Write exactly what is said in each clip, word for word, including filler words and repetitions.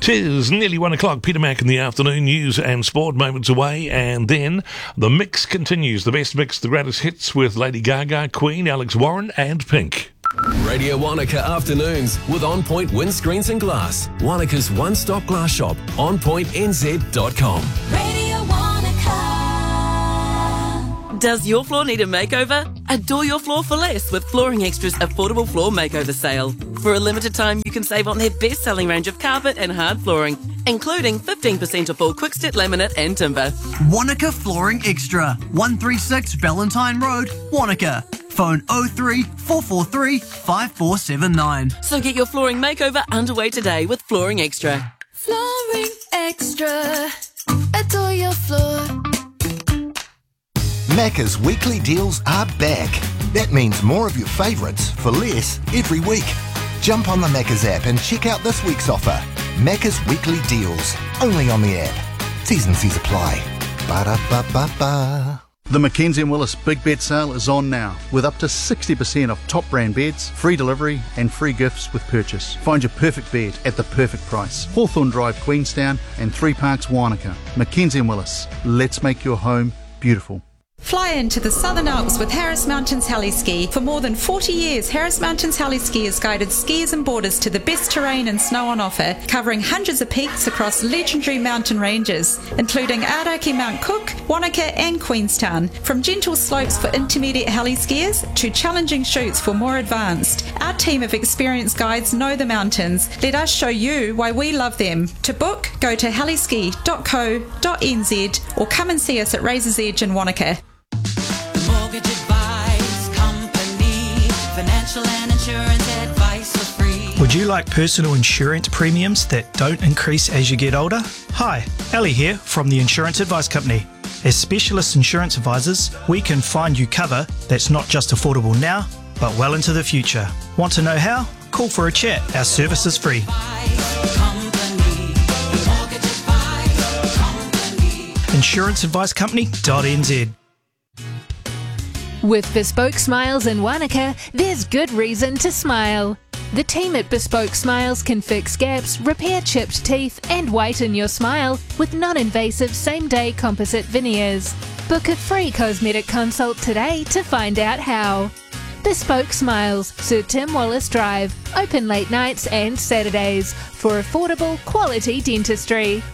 'Tis nearly one o'clock. Peter Mack in the afternoon news and sport moments away, and then the mix continues. The best mix, the greatest hits with Lady Gaga, Queen, Alex Warren and Pink. Radio Wanaka Afternoons with On Point Windscreens and Glass. Wanaka's one-stop glass shop. on point n z dot com. Radio Wanaka. Does your floor need a makeover? Adore your floor for less with Flooring Extra's affordable floor makeover sale. For a limited time, you can save on their best-selling range of carpet and hard flooring, including fifteen percent off all quick-step laminate and timber. Wanaka Flooring Extra, one thirty-six Valentine Road, Wanaka. Phone oh three, four four three, five four seven nine. So get your flooring makeover underway today with Flooring Extra. Flooring Extra. Adore your floor. Macca's weekly deals are back. That means more of your favourites for less every week. Jump on the Macca's app and check out this week's offer. Macca's weekly deals, only on the app. T's and C's apply. Ba-da-ba-ba-ba. The Mackenzie and Willis Big Bed Sale is on now, with up to sixty percent off top brand beds, free delivery and free gifts with purchase. Find your perfect bed at the perfect price. Hawthorne Drive, Queenstown and Three Parks, Wanaka. Mackenzie and Willis, let's make your home beautiful. Fly into the Southern Alps with Harris Mountains Heli-Ski. For more than forty years, Harris Mountains Heli-Ski has guided skiers and boarders to the best terrain and snow on offer, covering hundreds of peaks across legendary mountain ranges, including Aoraki Mount Cook, Wanaka and Queenstown. From gentle slopes for intermediate heli-skiers to challenging chutes for more advanced, our team of experienced guides know the mountains. Let us show you why we love them. To book, go to heliski dot co dot n z or come and see us at Razor's Edge in Wanaka. Mortgage advice company, financial and insurance advice for free. Would you like personal insurance premiums that don't increase as you get older? Hi, Ali here from the Insurance Advice Company. As specialist insurance advisors, we can find you cover that's not just affordable now, but well into the future. Want to know how? Call for a chat. Our service is free. insurance advice company dot n z. With Bespoke Smiles in Wanaka, there's good reason to smile. The team at Bespoke Smiles can fix gaps, repair chipped teeth and whiten your smile with non-invasive same-day composite veneers. Book a free cosmetic consult today to find out how. Bespoke Smiles, Sir Tim Wallace Drive, open late nights and Saturdays for affordable, quality dentistry.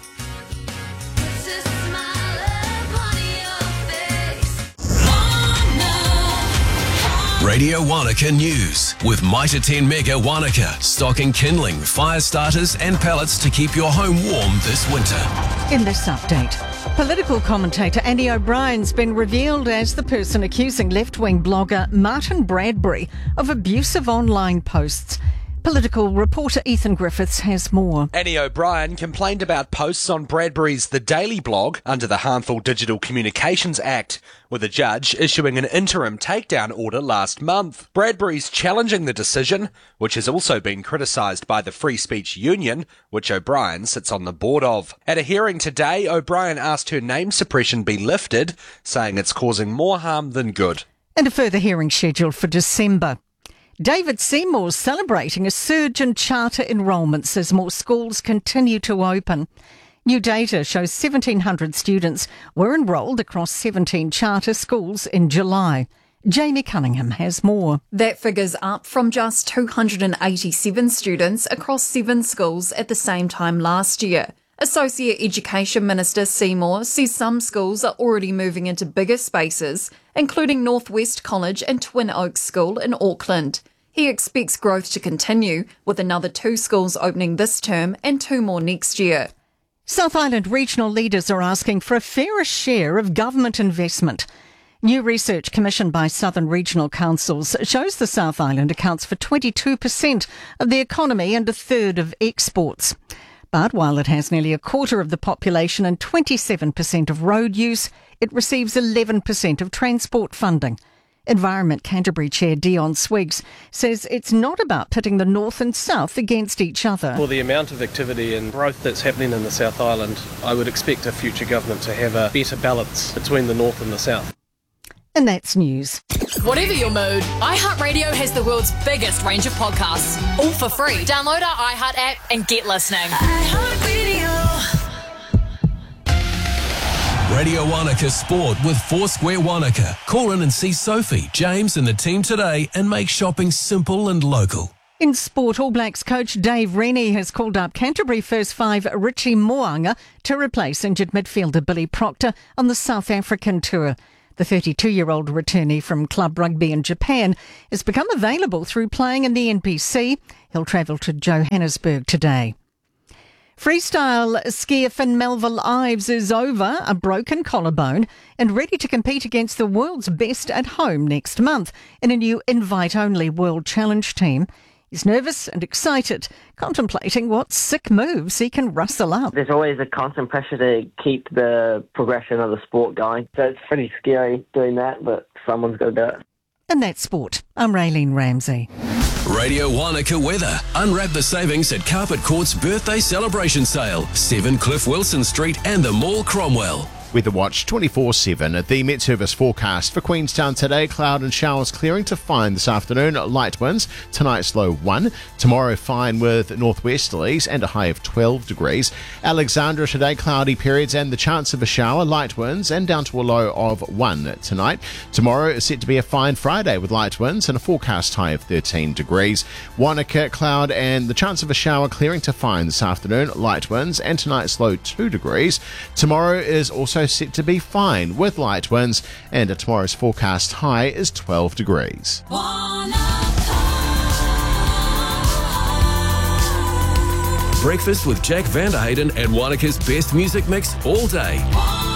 Radio Wanaka News with Mitre ten Mega Wanaka, stocking kindling, fire starters and pellets to keep your home warm this winter. In this update, political commentator Andy O'Brien's been revealed as the person accusing left-wing blogger Martin Bradbury of abusive online posts. Political reporter Ethan Griffiths has more. Andy O'Brien complained about posts on Bradbury's The Daily blog under the Harmful Digital Communications Act, with a judge issuing an interim takedown order last month. Bradbury's challenging the decision, which has also been criticised by the Free Speech Union, which O'Brien sits on the board of. At a hearing today, O'Brien asked her name suppression be lifted, saying it's causing more harm than good. And a further hearing scheduled for December. David Seymour's celebrating a surge in charter enrolments as more schools continue to open. New data shows seventeen hundred students were enrolled across seventeen charter schools in July. Jamie Cunningham has more. That figure's up from just two hundred eighty-seven students across seven schools at the same time last year. Associate Education Minister Seymour says some schools are already moving into bigger spaces, including Northwest College and Twin Oaks School in Auckland. He expects growth to continue, with another two schools opening this term and two more next year. South Island regional leaders are asking for a fairer share of government investment. New research commissioned by Southern Regional Councils shows the South Island accounts for twenty-two percent of the economy and a third of exports. But while it has nearly a quarter of the population and twenty-seven percent of road use, it receives eleven percent of transport funding. Environment Canterbury Chair Dion Swiggs says it's not about pitting the north and south against each other. For the amount of activity and growth that's happening in the South Island, I would expect a future government to have a better balance between the north and the south. And that's news. Whatever your mood, iHeartRadio has the world's biggest range of podcasts, all for free. Download our iHeart app and get listening. Radio Wanaka Sport with Foursquare Wanaka. Call in and see Sophie, James and the team today and make shopping simple and local. In sport, All Blacks coach Dave Rennie has called up Canterbury first five Richie Mo'unga to replace injured midfielder Billy Proctor on the South African tour. The thirty-two-year-old returnee from club rugby in Japan has become available through playing in the N P C. He'll travel to Johannesburg today. Freestyle skier Finn Melville Ives is over a broken collarbone and ready to compete against the world's best at home next month in a new invite-only World Challenge team. He's nervous and excited, contemplating what sick moves he can rustle up. There's always a constant pressure to keep the progression of the sport going. So it's pretty scary doing that, but someone's got to do it. And that's sport. I'm Raylene Ramsey. Radio Wanaka weather. Unwrap the savings at Carpet Court's birthday celebration sale. seven Cliff Wilson Street and the Mall Cromwell. Weather Watch twenty-four seven. The Met Service forecast for Queenstown today. Cloud and showers clearing to fine this afternoon. Light winds. Tonight's low one. Tomorrow fine with northwesterlies and a high of twelve degrees. Alexandra today cloudy periods and the chance of a shower. Light winds and down to a low of one tonight. Tomorrow is set to be a fine Friday with light winds and a forecast high of thirteen degrees. Wanaka cloud and the chance of a shower clearing to fine this afternoon. Light winds and tonight's low two degrees. Tomorrow is also set to be fine with light winds and tomorrow's forecast high is twelve degrees. Breakfast with Jack Vanderhayden and Wanaka's best music mix all day.